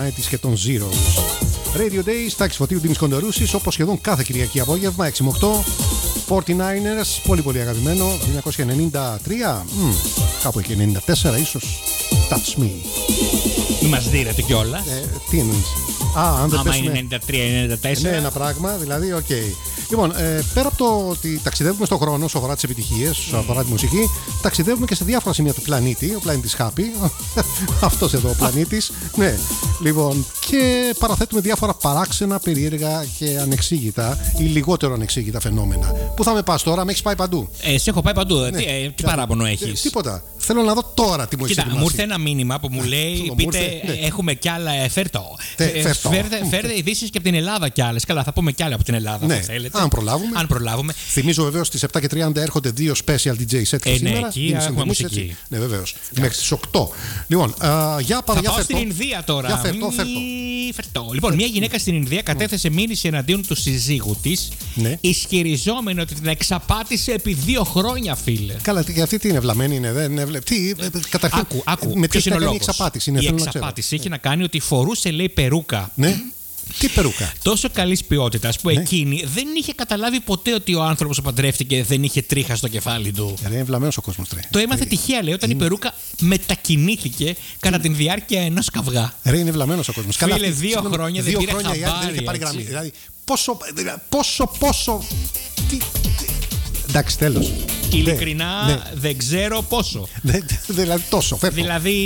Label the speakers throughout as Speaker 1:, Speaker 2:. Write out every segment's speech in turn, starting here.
Speaker 1: της και των Zeros. Radio Days, Τάκης Φωτίου, Ντίμης Κοντορούσης, όπως σχεδόν κάθε Κυριακή απόγευμα, 6 με 8. 49ers, πολύ πολύ αγαπημένο, 1993, κάπου εκεί 94 ίσως. Touch me.
Speaker 2: Μη μας δίνετε κιόλας.
Speaker 1: Τι εννοείς? Αν δεν
Speaker 2: άμα
Speaker 1: πέσουμε...
Speaker 2: είναι 93-94.
Speaker 1: Ναι, ένα πράγμα, δηλαδή, οκ. Λοιπόν, πέρα από το ότι ταξιδεύουμε στον χρόνο, όσο αφορά τις επιτυχίες, όσο αφορά τη μουσική, ταξιδεύουμε και σε διάφορα σημεία του πλανήτη. Ο πλανήτης Happy, αυτός εδώ ο πλανήτης. Ναι, λοιπόν, και παραθέτουμε διάφορα παράξενα, περίεργα και ανεξήγητα ή λιγότερο ανεξήγητα φαινόμενα. Πού θα με πας τώρα, με έχεις πάει παντού.
Speaker 2: Σε έχω πάει παντού.
Speaker 1: Ναι.
Speaker 2: Τι παράπονο έχεις?
Speaker 1: Τίποτα. Θέλω να δω τώρα τι μου έχεις ετοιμάσει.
Speaker 2: Μου ήρθε ένα μήνυμα που μου λέει: πείτε, έχουμε κι άλλα. Φέρτε ειδήσεις και από την Ελλάδα κι άλλες. Καλά, θα πούμε κι άλλα από την Ελλάδα.
Speaker 1: Ναι, αν προλάβουμε. Θυμίζω βεβαίως στις 7:30 έρχονται 2 special DJ set σήμερα.
Speaker 2: Ναι, εκεί έχουμε μουσική.
Speaker 1: Ναι, βεβαίως. Μέχρι τις 8. Λοιπόν, για
Speaker 2: πάω στην Ινδία τώρα.
Speaker 1: Για φερτώ.
Speaker 2: Λοιπόν, μια γυναίκα στην Ινδία κατέθεσε μήνυση εναντίον του συζύγου της, ισχυριζόμενη ότι την εξαπάτησε επί 2 χρόνια, φίλε.
Speaker 1: Καλά, και αυτή τι είναι, βλαμμένη είναι, δεν είναι. Καταρχήν,
Speaker 2: άκου.
Speaker 1: με τι κάνει η εξαπάτηση?
Speaker 2: Η εξαπάτηση έχει να κάνει ότι φορούσε, λέει, περούκα.
Speaker 1: Ναι. Τι περούκα?
Speaker 2: Τόσο καλής ποιότητας που εκείνη δεν είχε καταλάβει ποτέ ότι ο άνθρωπος που παντρεύτηκε δεν είχε τρίχα στο κεφάλι του.
Speaker 1: Είναι βλαμμένος ο κόσμος.
Speaker 2: Το έμαθε τυχαία, λέει, όταν η περούκα μετακινήθηκε κατά τη διάρκεια ενός καυγά.
Speaker 1: Είναι βλαμμένος ο κόσμος.
Speaker 2: Φίλε, 2 χρόνια δεν πήρε χαμπάρι.
Speaker 1: Δεν είχε πάρει γραμμή. Δηλαδή, πόσο. Εντάξει, τέλος.
Speaker 2: Ειλικρινά δεν ξέρω πόσο.
Speaker 1: Δηλαδή τόσο, φέρτο.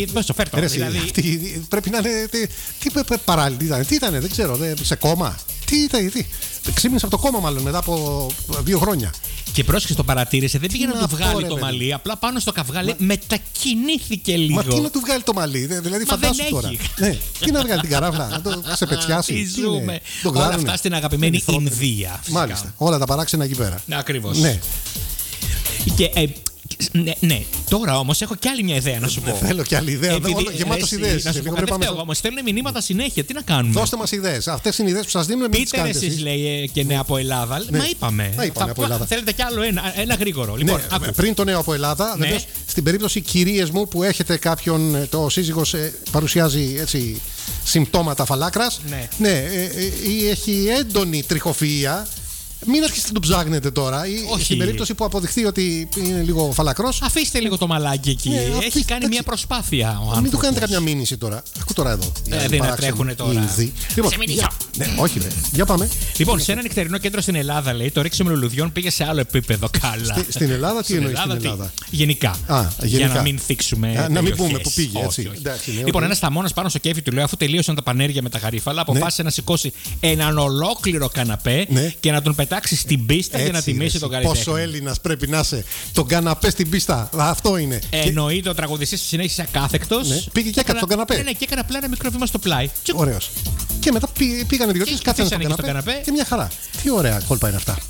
Speaker 1: Πρέπει να είναι. Τι παράλληλη ήταν, τι ήταν, δεν ξέρω, σε κόμμα. Τι ήταν, ξύπνησε από το κόμμα μάλλον μετά από 2 χρόνια.
Speaker 2: Και πρόσεξε, το παρατήρησε, δεν πήγε να του βγάλει το μαλλί, απλά πάνω στο καυγά λέει μετακινήθηκε λίγο.
Speaker 1: Μα τι να του βγάλει το μαλλί, δηλαδή φαντάσου τώρα. Τι να βγάλει την καράφλα, να το ξεπετσιάσει.
Speaker 2: Τι ζούμε. Όλα αυτά στην αγαπημένη Ινδία.
Speaker 1: Μάλιστα, όλα τα παράξενα εκεί πέρα.
Speaker 2: Ακριβώς. Και ναι, τώρα όμως έχω κι άλλη μια ιδέα να σου πω.
Speaker 1: Θέλω κι άλλη ιδέα. Γεμάτος ιδέες.
Speaker 2: Να σου πω, όμως στέλνουν μηνύματα συνέχεια. Τι να κάνουμε?
Speaker 1: Δώστε μας ιδέες. Αυτές είναι οι ιδέες που σας δίνουμε.
Speaker 2: Πείτε εσείς, λέει, και νέα από Ελλάδα. Μα είπαμε. Θέλετε κι άλλο ένα γρήγορο. Λοιπόν,
Speaker 1: πριν το νέο από Ελλάδα, στην περίπτωση, κυρίες μου, που έχετε κάποιον, το σύζυγος παρουσιάζει έτσι συμπτώματα φαλάκρας, ή έχει έντονη τριχοφυΐα. Μην αρχίσετε να το ψάχνετε τώρα. Ή στην περίπτωση που αποδειχθεί ότι είναι λίγο φαλακρός,
Speaker 2: αφήστε λίγο το μαλάκι εκεί. Έχει κάνει μια προσπάθεια ο άνθρωπος.
Speaker 1: Μην του κάνετε καμιά μήνυση τώρα. Ακού τώρα εδώ.
Speaker 2: Δεν τρέχουνε τώρα.
Speaker 1: Όχι, για πάμε.
Speaker 2: Λοιπόν, σε ένα νυχτερινό κέντρο στην Ελλάδα, λέει, το ρίξιμο λουλουδιών πήγε σε άλλο επίπεδο. Καλά.
Speaker 1: Στην Ελλάδα, τι εννοεί στην Ελλάδα?
Speaker 2: Γενικά. Για να μην θίξουμε.
Speaker 1: Να μην πούμε που πήγε.
Speaker 2: Λοιπόν, ένα θαμώνας πάνω στο κέφι του, λέει, αφού τελείωσαν τα πανέρια με τα γαρίφαλα, αποφάσισε να σηκώσει έναν ολόκληρο καναπέ και να τον πετάξει στην πίστα για να τιμήσει τον καλλιτέχνη.
Speaker 1: Πόσο Έλληνας πρέπει να είσαι? Τον καναπέ στην πίστα. Αυτό είναι.
Speaker 2: Εννοείται, ο τραγουδιστής συνέχισε ακάθεκτος.
Speaker 1: Πήγε και έκανε τον καναπέ.
Speaker 2: Ναι, και έκανε απλά ένα μικρό βήμα στο πλάι.
Speaker 1: Ωραίος. Και μετά πήγανε δύο-τρεις, κάτσανε στον καναπέ. Και μια χαρά. Τι ωραία κόλπα είναι αυτά.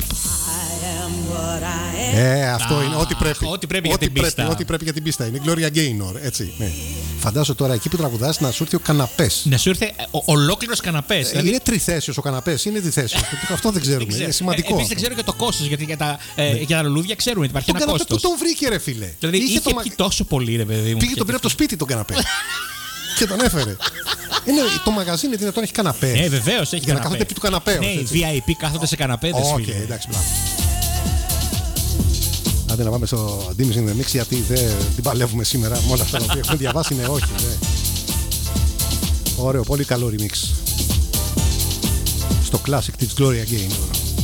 Speaker 1: Αυτό είναι. Ό,τι πρέπει για την πίστα. Ό,τι πρέπει για την πίστα. Είναι Gloria Gaynor. Έτσι. Φαντάζομαι τώρα εκεί που τραγουδάς να σου έρθει ο καναπές.
Speaker 2: Να σου έρθει ολόκληρος καναπές.
Speaker 1: Είναι τριθέσιος ο καναπές, είναι διθέσιος. Αυτό δεν ξέρουμε. Είναι σημαντικό.
Speaker 2: Επίσης δεν ξέρω και το κόστος, γιατί για τα λουλούδια ξέρουμε ότι υπάρχει ένα κόστος.
Speaker 1: Πού τον βρήκε, ρε φίλε?
Speaker 2: Δηλαδή είχε πιει τόσο πολύ, ρε παιδί μου.
Speaker 1: Πήγε τον πήρε από το σπίτι τον καναπέ. Και τον έφερε. Το μαγαζί είναι δυνατόν, έχει καναπέ.
Speaker 2: Βεβαίως έχει.
Speaker 1: Για να κάθονται επί του καναπέ.
Speaker 2: Ναι, οι VIP κάθονται σε καναπέδες.
Speaker 1: Οκ, εντάξει, μπράβο. Άντε να πάμε στο Ντίμης in the Mix, γιατί δεν την παλεύουμε σήμερα με όλα αυτά που έχουμε διαβάσει. Είναι όχι. Ωραίο, πολύ καλό remix στο classic της Gloria Gaynor.